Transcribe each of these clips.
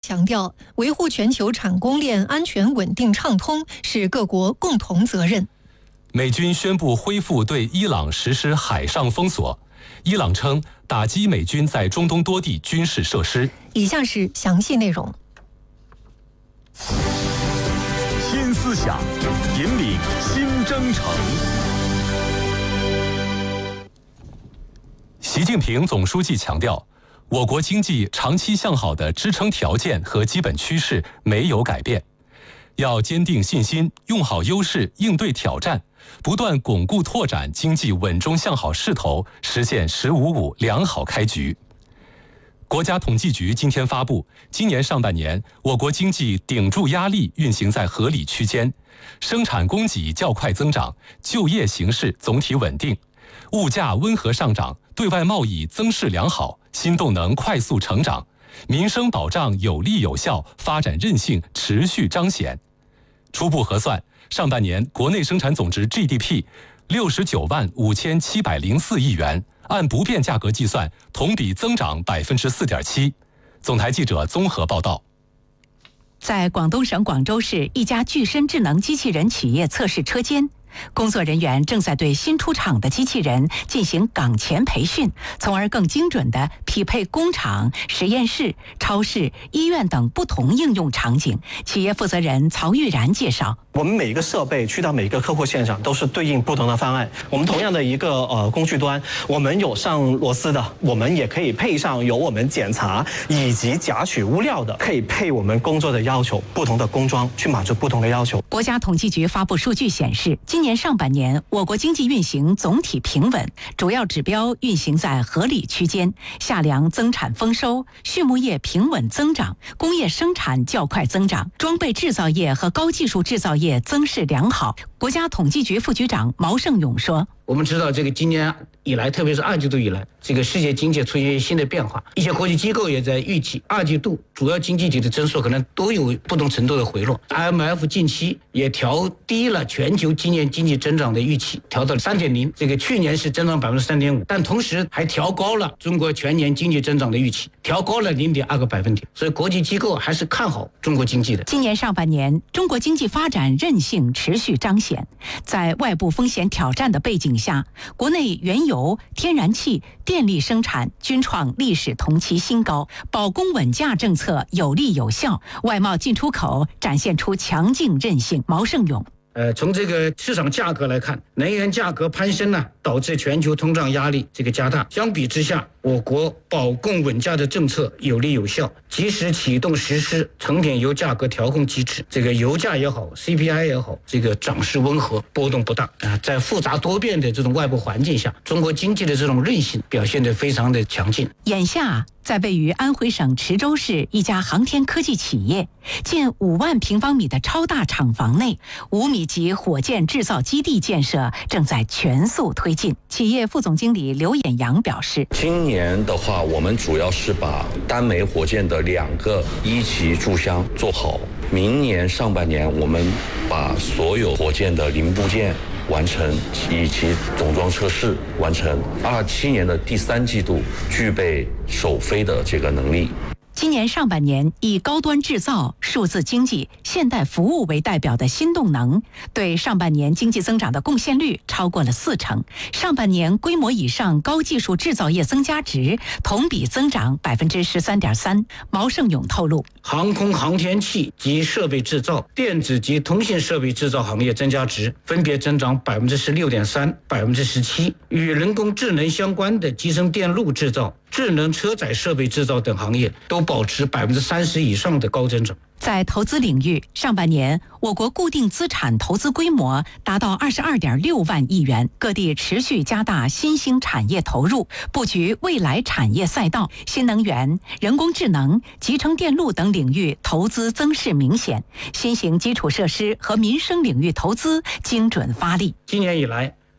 强调，维护全球产供链安全稳定畅通是各国共同责任。 美军宣布恢复对伊朗实施海上封锁，伊朗称打击美军在中东多地军事设施。 以下是详细内容。 新思想，引领新征程。 习近平总书记强调，我国经济长期向好的支撑条件和基本趋势没有改变，要坚定信心，用好优势应对挑战，不断巩固拓展经济稳中向好势头，实现“15+5”良好开局。国家统计局今天发布，今年上半年我国经济顶住压力运行在合理区间，生产供给较快增长，就业形势总体稳定，物价温和上涨，对外贸易增势良好，新动能快速成长，民生保障有力有效，发展韧性持续彰显。初步核算，上半年国内生产总值 GDP 695704亿元，按不变价格计算，同比增长 4.7%。总台记者综合报道。 在广东省广州市一家具身智能机器人企业测试车间，工作人员正在对新出厂的机器人进行岗前培训，从而更精准地匹配工厂、实验室、超市、医院等不同应用场景。企业负责人曹玉然介绍， 我们每一个设备去到每一个客户现场都是对应不同的方案。我们同样的一个工序端，我们有上螺丝的，我们也可以配上有我们检查以及夹取物料的，可以配我们工作的要求，不同的工装去满足不同的要求。 国家统计局发布数据显示，今年上半年我国经济运行总体平稳，主要指标运行在合理区间，夏粮增产丰收，畜牧业平稳增长，工业生产较快增长，装备制造业和高技术制造业增势良好。国家统计局副局长毛盛勇说， 我们知道这个今年以来，特别是2季度以来，这个世界经济出现新的变化，一些国际机构也在预计2季度主要经济体的增速可能都有不同程度的回落。IMF 近期也调低了全球今年经济增长的预期，调到了 3.0， 这个去年是增长 3.5%， 但同时还调高了中国全年经济增长的预期，调高了 0.2个百分点，所以国际机构还是看好中国经济的。 今年上半年，中国经济发展韧性持续彰显，在外部风险挑战的背景下，国内原油、天然气、电力生产均创历史同期新高，保供稳价政策有力有效，外贸进出口展现出强劲韧性。毛盛勇。 从这个市场价格来看，能源价格攀升呢，导致全球通胀压力加大。相比之下，我国保供稳价的政策有力有效，及时启动实施成品油价格调控机制。油价也好 ，CPI 也好，涨势温和，波动不大啊。在复杂多变的这种外部环境下，中国经济的这种韧性表现得非常的强劲。 眼下，在位于安徽省池州市一家航天科技企业近5万平方米的超大厂房内，5米级火箭制造基地建设正在全速推进。企业副总经理刘衍阳表示， 今年的话，我们主要是把单枚火箭的2个1级柱箱做好，明年上半年我们把所有火箭的零部件完成，以及总装测试完成，27年的第3季度具备首飞的这个能力。 今年上半年，以高端制造、数字经济、现代服务为代表的新动能，对上半年经济增长的贡献率超过了40%。上半年规模以上高技术制造业增加值同比增长 13.3%。毛盛勇透露， 航空航天器及设备制造、电子及通信设备制造行业增加值分别增长 16.3%、17%，与人工智能相关的集成电路制造、智能车载设备制造等行业都保持30%以上的高增长。 在投资领域，上半年我国固定资产投资规模达到22.6万亿元，各地持续加大新兴产业投入，布局未来产业赛道，新能源、人工智能、集成电路等领域投资增势明显，新型基础设施和民生领域投资精准发力。 今年以来，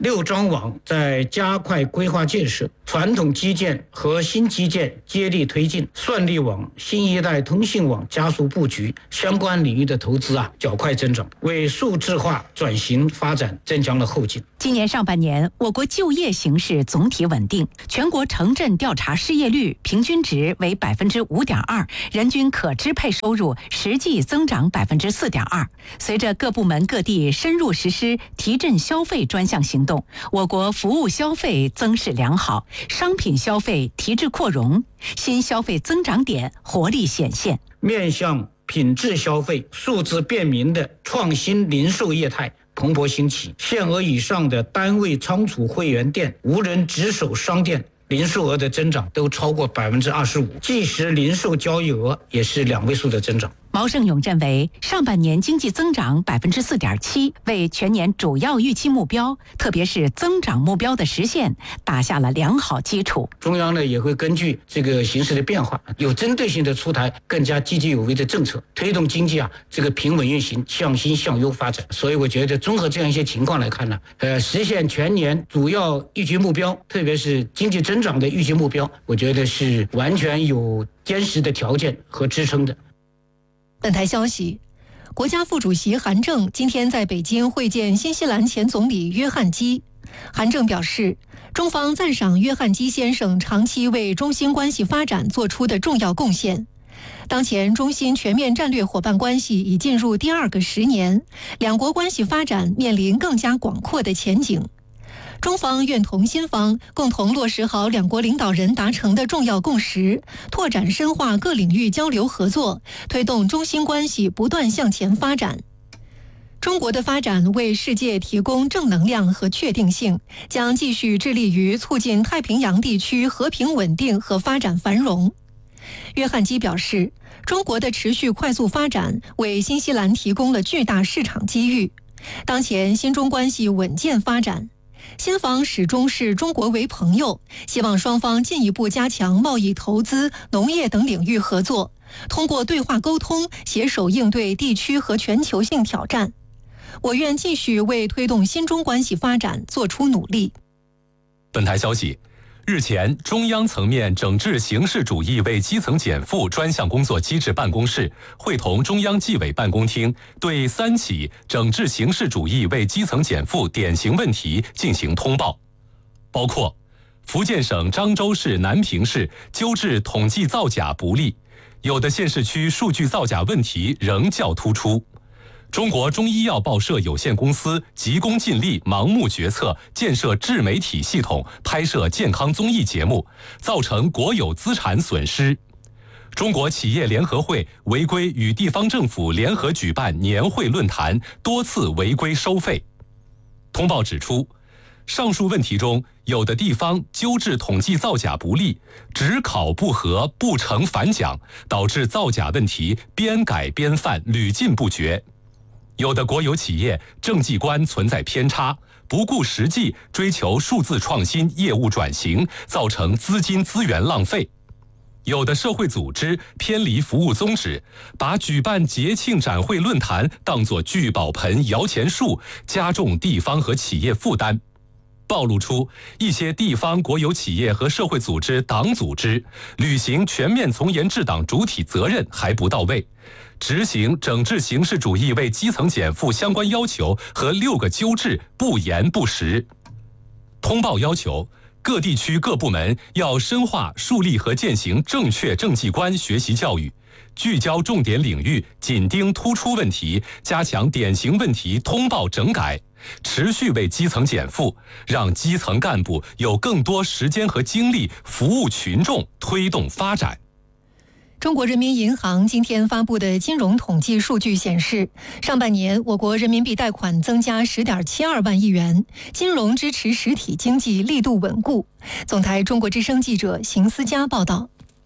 六张网在加快规划建设，传统基建和新基建接力推进，算力网、新一代通信网加速布局，相关领域的投资较快增长，为数字化转型发展增强了后劲。 今年上半年，我国就业形势总体稳定，全国城镇调查失业率平均值为 5.2%， 人均可支配收入实际增长 4.2%。随着各部门各地深入实施提振消费专项行动，我国服务消费增势良好，商品消费提质扩容，新消费增长点活力显现。 面向品质消费、数字便民的创新零售业态蓬勃兴起，限额以上的单位仓储会员店、无人值守商店零售额的增长都超过 25%， 即时零售交易额也是2位数的增长。 毛盛勇认为，上半年经济增长 4.7%， 为全年主要预期目标，特别是增长目标的实现打下了良好基础。 中央呢也会根据这个形势的变化，有针对性的出台更加积极有为的政策，推动经济这个平稳运行，向新向优发展。所以我觉得综合这样一些情况来看呢，实现全年主要预期目标，特别是经济增长的预期目标，我觉得是完全有坚实的条件和支撑的。 本台消息，国家副主席韩正今天在北京会见新西兰前总理约翰基。韩正表示，中方赞赏约翰基先生长期为中新关系发展做出的重要贡献。当前中新全面战略伙伴关系已进入第2个10年，两国关系发展面临更加广阔的前景。中方愿同新方共同落实好两国领导人达成的重要共识，拓展深化各领域交流合作，推动中新关系不断向前发展。中国的发展为世界提供正能量和确定性，将继续致力于促进太平洋地区和平稳定和发展繁荣。约翰基表示，中国的持续快速发展为新西兰提供了巨大市场机遇。当前新中关系稳健发展，新方始终视中国为朋友，希望双方进一步加强贸易、投资、农业等领域合作，通过对话沟通，携手应对地区和全球性挑战。我愿继续为推动新中关系发展做出努力。 本台消息，日前，中央层面整治形式主义为基层减负专项工作机制办公室会同中央纪委办公厅，对3起整治形式主义为基层减负典型问题进行通报，包括福建省漳州市南平市纠治统计造假不力，有的县市区数据造假问题仍较突出。中国中医药报社有限公司急功近利、盲目决策，建设自媒体系统，拍摄健康综艺节目，造成国有资产损失。中国企业联合会违规与地方政府联合举办年会论坛，多次违规收费。通报指出，上述问题中，有的地方纠治统计造假不力，只考不合，不成反奖，导致造假问题边改边犯，屡禁不绝。有的国有企业政绩观存在偏差，不顾实际追求数字创新、业务转型，造成资金资源浪费。有的社会组织偏离服务宗旨，把举办节庆展会论坛当作聚宝盆、摇钱树，加重地方和企业负担。暴露出一些地方国有企业和社会组织党组织履行全面从严治党主体责任还不到位，执行整治形式主义为基层减负相关要求和6个纠治不严不实。通报要求各地区各部门要深化树立和践行正确政绩观学习教育，聚焦重点领域，紧盯突出问题，加强典型问题通报整改，持续为基层减负，让基层干部有更多时间和精力服务群众，推动发展。 中国人民银行今天发布的金融统计数据显示，上半年我国人民币贷款增加 10.72 万亿元，金融支持实体经济力度稳固。总台中国之声记者邢思佳报道。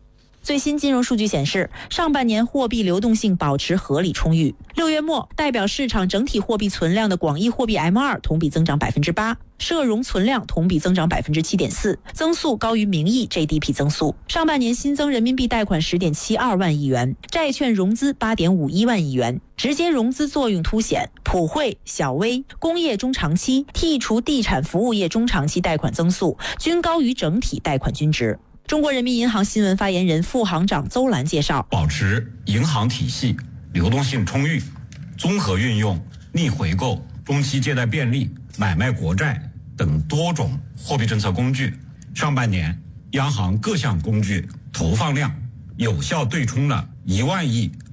最新金融数据显示，上半年货币流动性保持合理充裕。6月末，代表市场整体货币存量的广义货币 M2 同比增长 8%， 社融存量同比增长 7.4%， 增速高于名义 GDP 增速。上半年新增人民币贷款 10.72 万亿元，债券融资 8.51 万亿元，直接融资作用凸显，普惠、小微、工业中长期剔除地产服务业中长期贷款增速均高于整体贷款均值。中国人民银行新闻发言人副行长邹兰介绍， 保持银行体系流动性充裕，综合运用逆回购、中期借贷便利、买卖国债等多种货币政策工具。上半年，央行各项工具投放量有效对冲了1万亿